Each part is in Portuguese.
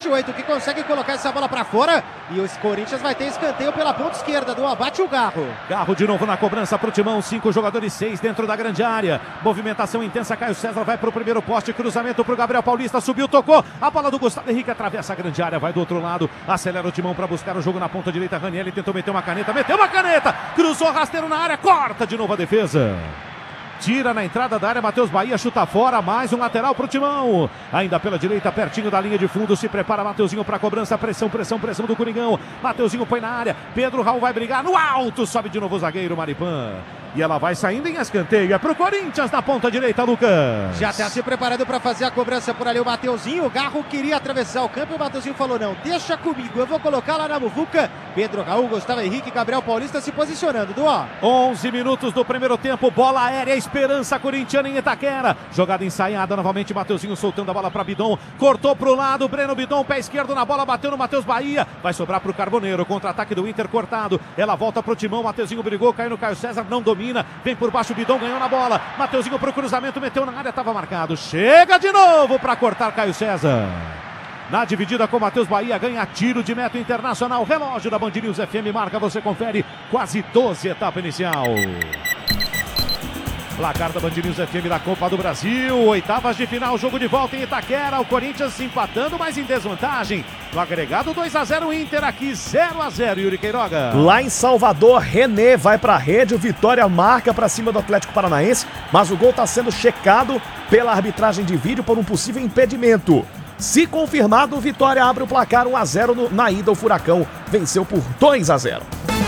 28, que consegue colocar essa bola pra fora. E os Corinthians vai ter escanteio pela ponta esquerda do abate o Garro. Garro de novo na cobrança pro Timão, 5 jogadores, 6 dentro da grande área. Movimentação intensa, Caio César vai pro primeiro poste, cruzamento pro Gabriel Paulista, subiu, tocou. A bola do Gustavo Henrique atravessa a grande área, vai do outro lado, acelera o Timão para buscar o jogo na ponta direita. Ranieri tentou meter uma caneta, cruzou rasteiro na área, corta de novo a defesa. Tira na entrada da área, Matheus Bahia chuta fora, mais um lateral pro Timão. Ainda pela direita, pertinho da linha de fundo, se prepara Mateuzinho pra cobrança, pressão do Coringão. Mateuzinho põe na área, Pedro Raul vai brigar no alto, sobe de novo o zagueiro Maripan. E ela vai saindo em escanteio, é pro Corinthians na ponta direita, Lucas. Já tá se preparando para fazer a cobrança por ali o Mateuzinho. O Garro queria atravessar o campo e o Mateuzinho falou: não, deixa comigo, eu vou colocar lá na muvuca. Pedro Raul, Gustavo Henrique, Gabriel Paulista se posicionando, Duó. 11 minutos do primeiro tempo, bola aérea, esperança corintiana em Itaquera. Jogada ensaiada, novamente Mateuzinho soltando a bola para Bidon. Cortou pro lado, Breno Bidon, pé esquerdo na bola, bateu no Matheus Bahia. Vai sobrar pro Carboneiro, contra-ataque do Inter cortado. Ela volta pro Timão, Mateuzinho brigou, caiu no Caio César, não domina. Vem por baixo, Bidon ganhou na bola. Mateuzinho pro cruzamento, meteu na área, estava marcado. Chega de novo para cortar Caio César. Na dividida com Matheus Bahia, ganha tiro de meta Internacional. Relógio da Band News FM marca, você confere, quase 12 etapa inicial. Placar da Band News FM da Copa do Brasil, oitavas de final, jogo de volta em Itaquera, o Corinthians empatando, mas em desvantagem. No agregado 2-0 Inter, aqui 0-0, Yuri Queiroga. Lá em Salvador, René vai pra rede, o Vitória marca pra cima do Atlético Paranaense, mas o gol tá sendo checado pela arbitragem de vídeo por um possível impedimento. Se confirmado, o Vitória abre o placar 1-0 na ida, o Furacão venceu por 2-0.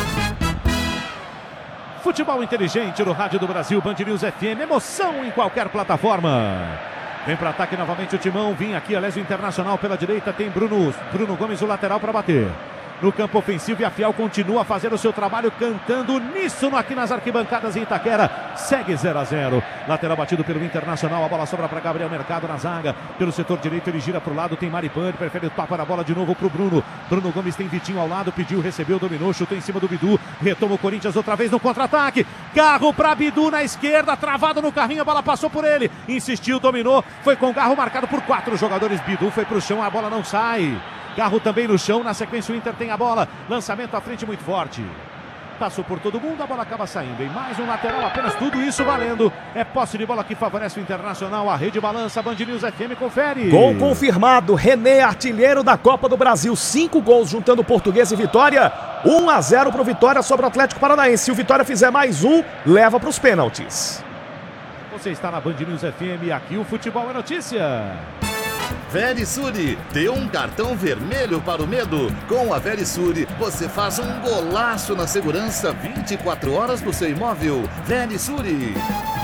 Futebol inteligente no Rádio do Brasil, Band News FM, emoção em qualquer plataforma. Vem para ataque novamente o Timão, vinha aqui, aliás, o Internacional pela direita, tem Bruno Gomes, o lateral para bater. No campo ofensivo e a Fiel continua a fazer o seu trabalho cantando uníssono aqui nas arquibancadas em Itaquera. Segue 0-0. Lateral batido pelo Internacional, a bola sobra para Gabriel Mercado na zaga. Pelo setor direito ele gira para o lado, tem Maripan, ele prefere tocar na bola de novo para o Bruno. Bruno Gomes tem Vitinho ao lado, pediu, recebeu, dominou, chutou em cima do Bidu. Retoma o Corinthians outra vez no contra-ataque. Garro para Bidu na esquerda, travado no carrinho, a bola passou por ele. Insistiu, dominou, foi com Garro marcado por 4 jogadores. Bidu foi para o chão, a bola não sai. Garro também no chão, na sequência o Inter tem a bola, lançamento à frente muito forte. Passou por todo mundo, a bola acaba saindo. Em mais um lateral, apenas tudo isso valendo. É posse de bola que favorece o Internacional, a rede balança, Band News FM confere. Gol confirmado, René, artilheiro da Copa do Brasil, 5 gols juntando Português e Vitória. 1-0 pro Vitória sobre o Atlético Paranaense. Se o Vitória fizer mais um, leva para os pênaltis. Você está na Band News FM, aqui o futebol é notícia. Verisure, dê um cartão vermelho para o medo. Com a Verisure, você faz um golaço na segurança 24 horas do seu imóvel. Verisure.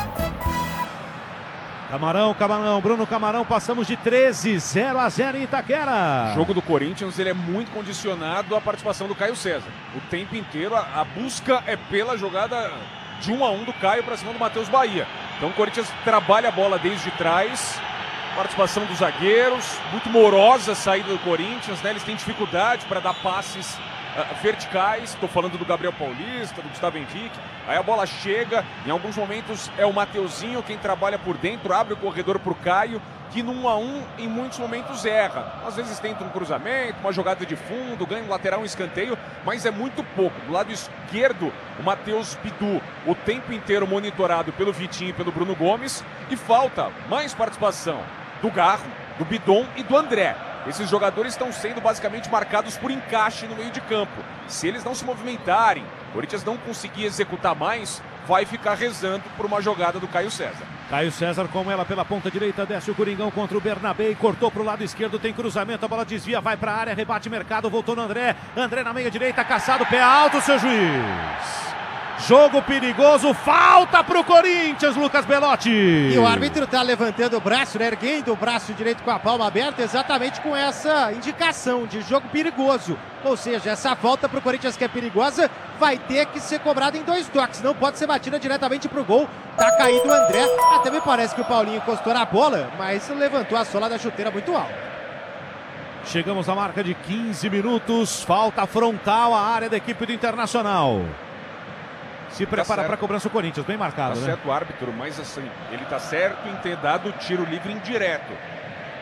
Camarão, Bruno Camarão, passamos de 13-0 em Itaquera. O jogo do Corinthians ele é muito condicionado à participação do Caio César. O tempo inteiro a busca é pela jogada de 1-1 do Caio para cima do Matheus Bahia. Então o Corinthians trabalha a bola desde trás. Participação dos zagueiros, muito morosa a saída do Corinthians, né? Eles têm dificuldade para dar passes verticais. Estou falando do Gabriel Paulista, do Gustavo Henrique. Aí a bola chega, em alguns momentos é o Mateuzinho quem trabalha por dentro, abre o corredor para o Caio, que no 1-1 em muitos momentos erra. Às vezes tenta um cruzamento, uma jogada de fundo, ganha um lateral, um escanteio, mas é muito pouco. Do lado esquerdo, o Matheus Bidu, o tempo inteiro monitorado pelo Vitinho e pelo Bruno Gomes, e falta mais participação do Garro, do Bidon e do André. Esses jogadores estão sendo basicamente marcados por encaixe no meio de campo. Se eles não se movimentarem, o Corinthians não conseguir executar mais, vai ficar rezando por uma jogada do Caio César. Caio César com ela pela ponta direita, desce o Coringão contra o Bernabé, cortou para o lado esquerdo, tem cruzamento, a bola desvia, vai para a área, rebate Mercado, voltou no André na meia direita, caçado, pé alto, seu juiz. Jogo perigoso, falta pro Corinthians, Lucas Belotti. E o árbitro tá levantando o braço, né, erguendo o braço direito com a palma aberta, exatamente com essa indicação de jogo perigoso. Ou seja, essa falta pro Corinthians que é perigosa vai ter que ser cobrada em 2 toques, não pode ser batida diretamente pro gol. Tá caído o André, até me parece que o Paulinho encostou na bola, mas levantou a sola da chuteira muito alto. Chegamos à marca de 15 minutos, falta frontal à área da equipe do Internacional. Se prepara para a cobrança o Corinthians, bem marcado, tá né? Certo o árbitro, mas assim, ele tá certo em ter dado tiro livre indireto.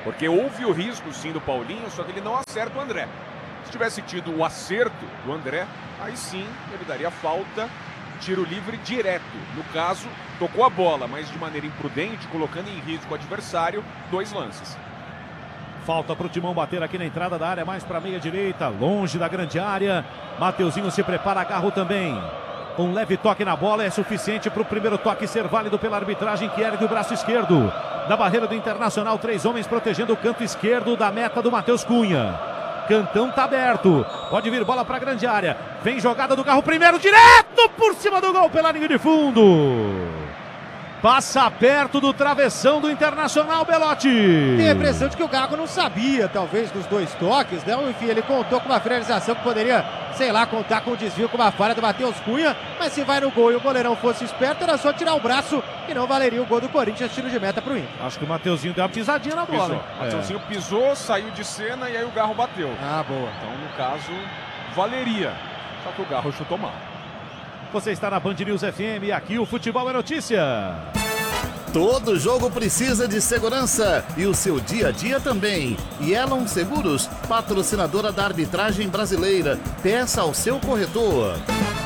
Porque houve o risco sim do Paulinho, só que ele não acerta o André. Se tivesse tido o acerto do André, aí sim ele daria falta, tiro livre direto. No caso, tocou a bola, mas de maneira imprudente, colocando em risco o adversário, 2 lances. Falta para o Timão bater aqui na entrada da área, mais para a meia direita, longe da grande área. Mateuzinho se prepara, agarro também. Um leve toque na bola é suficiente para o primeiro toque ser válido pela arbitragem, que ergue o braço esquerdo. Da barreira do Internacional, 3 homens protegendo o canto esquerdo da meta do Matheus Cunha. Cantão tá aberto, pode vir bola para a grande área. Vem jogada do Garro primeiro, direto por cima do gol pela linha de fundo. Passa perto do travessão do Internacional, Belotti. Tem a impressão de que o Gago não sabia, talvez, dos 2 toques, né? Enfim, ele contou com uma finalização que poderia, sei lá, contar com o desvio, com uma falha do Matheus Cunha. Mas se vai no gol e o goleirão fosse esperto, era só tirar o braço e não valeria o gol do Corinthians, tiro de meta pro Inter. Acho que o Mateuzinho deu uma pisadinha na bola. O Mateuzinho pisou, saiu de cena e aí o Garro bateu. Ah, boa. Então, no caso, valeria. Só que o Garro chutou mal. Você está na Band News FM e aqui o Futebol é Notícia. Todo jogo precisa de segurança e o seu dia a dia também. Yellow Seguros, patrocinadora da arbitragem brasileira. Peça ao seu corretor.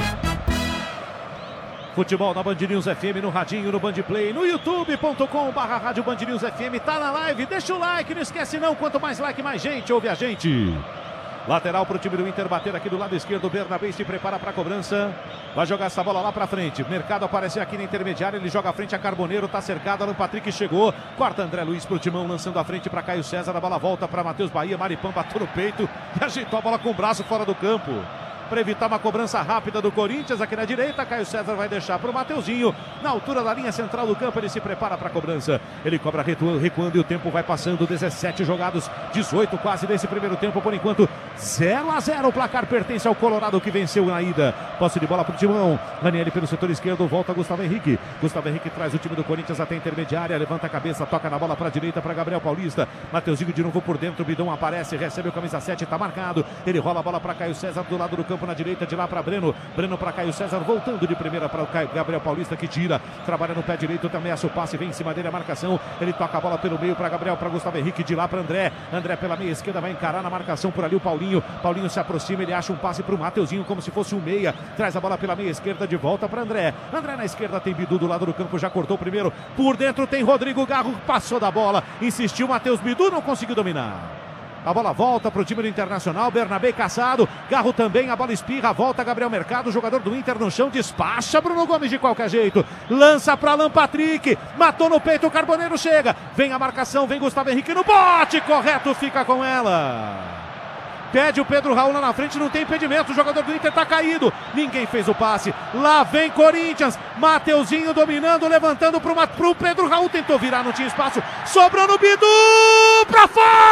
Futebol na Band News FM, no radinho, no Band Play, no youtube.com/rádio Band News FM. Tá na live, deixa o like, não esquece não. Quanto mais like, mais gente ouve a gente. Lateral para o time do Inter bater aqui do lado esquerdo. O Bernabé se prepara para a cobrança. Vai jogar essa bola lá para frente. Mercado aparece aqui na intermediária. Ele joga à frente a Carboneiro. Tá cercado. Alan Patrick chegou. Corta André Luiz para o Timão. Lançando à frente para Caio César. A bola volta para Matheus Bahia. Maripã bateu no peito e ajeitou a bola com o braço fora do campo. Para evitar uma cobrança rápida do Corinthians aqui na direita, Caio César vai deixar para o Mateuzinho, na altura da linha central do campo, ele se prepara para a cobrança, ele cobra recuando e o tempo vai passando, 17 jogados, 18 quase desse primeiro tempo, por enquanto 0-0, o placar pertence ao Colorado que venceu na ida, posse de bola para o Timão, Ranieri pelo setor esquerdo, volta Gustavo Henrique traz o time do Corinthians até a intermediária, levanta a cabeça, toca na bola para a direita para Gabriel Paulista, Mateuzinho de novo por dentro, o Bidão aparece, recebe o camisa 7, está marcado, ele rola a bola para Caio César do lado do campo, na direita, de lá para Breno para Caio César, voltando de primeira para o Gabriel Paulista, que tira, trabalha no pé direito, também acha o passe, vem em cima dele a marcação, ele toca a bola pelo meio para Gabriel, para Gustavo Henrique, de lá para André pela meia esquerda, vai encarar na marcação por ali o Paulinho se aproxima, ele acha um passe para o Mateuzinho, como se fosse um meia, traz a bola pela meia esquerda, de volta para André na esquerda tem Bidu do lado do campo, já cortou o primeiro, por dentro tem Rodrigo Garro, passou da bola, insistiu Matheus Bidu, não conseguiu dominar. A bola volta para o time do Internacional, Bernabé caçado, Garro também, a bola espirra, volta Gabriel Mercado, jogador do Inter no chão, despacha Bruno Gomes de qualquer jeito, lança para Alan Patrick, matou no peito, o Carboneiro chega, vem a marcação, vem Gustavo Henrique no bote, correto, fica com ela. Pede o Pedro Raul lá na frente, não tem impedimento, o jogador do Inter tá caído, ninguém fez o passe, lá vem Corinthians, Mateuzinho dominando, levantando pro Pedro Raul, tentou virar, não tinha espaço, sobrou no Bidu, pra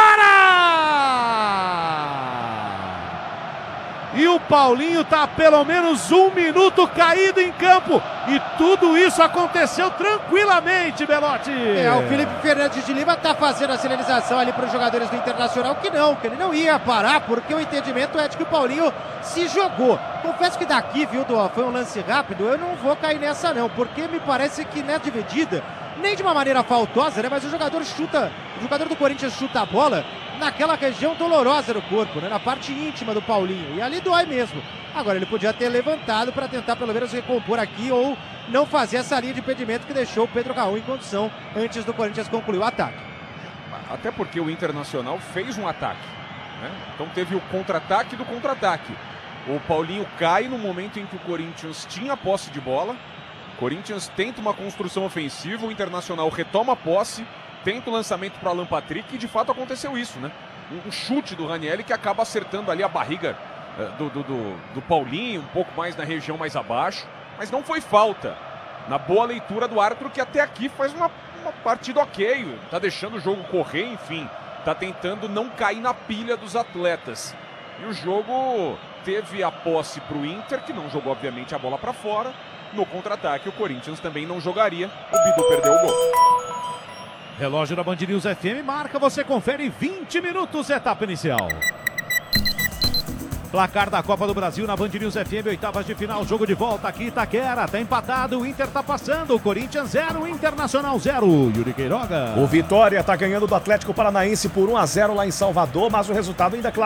fora! E o Paulinho tá há pelo menos 1 minuto caído em campo, e tudo isso aconteceu tranquilamente, Belotti. O Felipe Fernandes de Lima tá fazendo a sinalização ali para os jogadores do Internacional que ele não ia parar, porque o entendimento é de que o Paulinho se jogou. Confesso que daqui, viu, foi um lance rápido, eu não vou cair nessa não, porque me parece que na dividida, nem de uma maneira faltosa, né, mas o jogador do Corinthians chuta a bola naquela região dolorosa do corpo, né, na parte íntima do Paulinho, e ali dói mesmo. Agora ele podia ter levantado para tentar pelo menos recompor aqui ou não fazer essa linha de impedimento que deixou o Pedro Raul em condição antes do Corinthians concluir o ataque. Até porque o Internacional fez um ataque, né? Então teve o contra-ataque do contra-ataque. O Paulinho cai no momento em que o Corinthians tinha posse de bola. O Corinthians tenta uma construção ofensiva, o Internacional retoma a posse, tenta o lançamento para Alan Patrick e de fato aconteceu isso, né? Um chute do Ranieri que acaba acertando ali a barriga do Paulinho, um pouco mais na região mais abaixo, mas não foi falta. Na boa leitura do árbitro, que até aqui faz uma partida ok, tá deixando o jogo correr, enfim, tá tentando não cair na pilha dos atletas. E o jogo teve a posse pro Inter, que não jogou obviamente a bola para fora. No contra-ataque o Corinthians também não jogaria, o Bidu perdeu o gol. Relógio da Band News FM marca, você confere 20 minutos, etapa inicial. Placar da Copa do Brasil na Band News FM, oitavas de final, jogo de volta aqui Itaquera, tá empatado, o Inter tá passando, o Corinthians 0, Internacional 0. Yuri Queiroga. O Vitória tá ganhando do Atlético Paranaense por 1-0 lá em Salvador, mas o resultado ainda